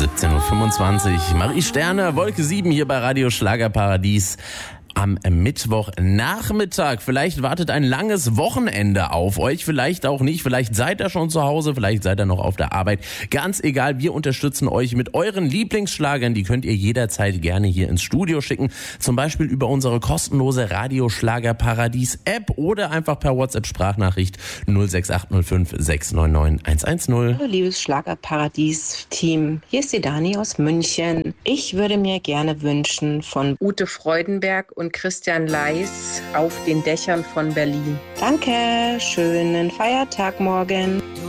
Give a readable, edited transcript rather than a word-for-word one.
17.25 Uhr. Marie Sterne, Wolke 7 hier bei Radio Schlagerparadies. Am Mittwochnachmittag. Vielleicht wartet ein langes Wochenende auf euch, vielleicht auch nicht. Vielleicht seid ihr schon zu Hause, vielleicht seid ihr noch auf der Arbeit. Ganz egal, wir unterstützen euch mit euren Lieblingsschlagern. Die könnt ihr jederzeit gerne hier ins Studio schicken. Zum Beispiel über unsere kostenlose Radio Schlagerparadies App oder einfach per WhatsApp-Sprachnachricht 06805 699 110. Hallo liebes Schlagerparadies-Team, hier ist die Dani aus München. Ich würde mir gerne wünschen von Ute Freudenberg und Christian Leis Auf den Dächern von Berlin. Danke, schönen Feiertag morgen.